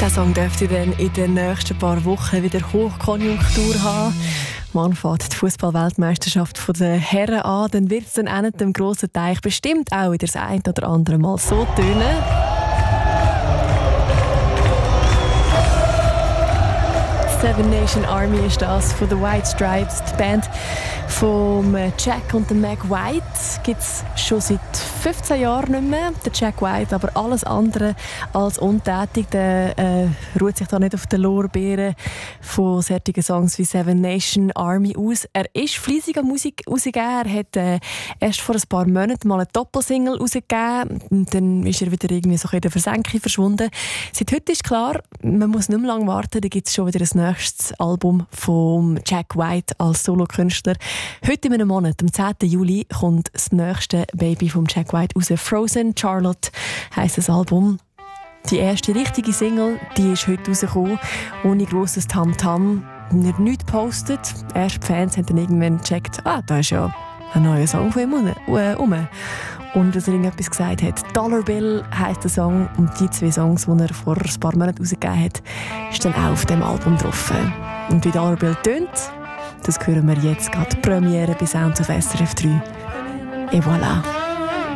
Der Song dürfte dann in den nächsten paar Wochen wieder Hochkonjunktur haben. Morgen fährt die Fußball-Weltmeisterschaft der Herren an. Dann wird es dann auch nicht dem grossen Teich bestimmt auch wieder das ein oder andere Mal so tönen. Seven Nation Army ist das von The White Stripes. Die Band von Jack und Meg White gibt es schon seit 15 Jahren nicht mehr. Der Jack White, aber alles andere als untätig. Der ruht sich da nicht auf den Lorbeeren von solchen Songs wie Seven Nation Army aus. Er ist fleissig an Musik rausgegeben. Er hat erst vor ein paar Monaten mal eine Doppelsingle rausgegeben. Und dann ist er wieder irgendwie so in der Versenkung verschwunden. Seit heute ist klar, man muss nicht mehr lange warten. Da gibt es schon wieder ein nächstes Album von Jack White als Solokünstler. Heute in einem Monat, am 10. Juli, kommt das nächste Baby von Jack White raus. Frozen Charlotte heisst das Album. Die erste richtige Single, die ist heute rausgekommen, ohne grosses Tamtam. Er hat nichts gepostet. Erst die Fans haben dann irgendwann gecheckt, da ist ja ein neuer Song von ihm rum. Und dass er irgendetwas gesagt hat. Dollar Bill heisst der Song. Und die 2 Songs, die er vor ein paar Monaten rausgegeben hat, ist dann auch auf dem Album drauf. Und wie Dollar Bill tönt, das hören wir jetzt gerade. Premiere bei Sounds of SRF 3. Et voilà.